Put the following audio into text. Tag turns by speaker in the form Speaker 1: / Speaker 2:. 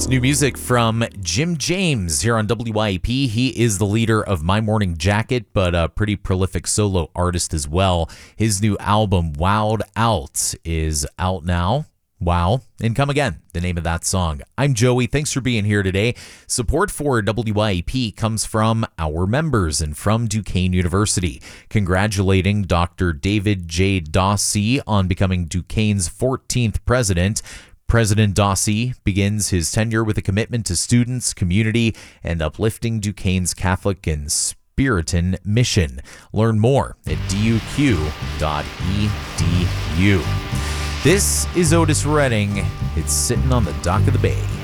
Speaker 1: New music from Jim James here on WYAP. He is the leader of My Morning Jacket, but a pretty prolific solo artist as well. His new album, Wowed Out, is out now. Wow, and Come Again, the name of that song. I'm Joey. Thanks for being here today. Support for WYAP comes from our members and from Duquesne University. Congratulating Dr. David J. Dawsey on becoming Duquesne's 14th president. President Dawsey begins his tenure with a commitment to students, community, and uplifting Duquesne's Catholic and Puritan mission. Learn more at duq.edu. This is Otis Redding. It's sitting on the dock of the bay.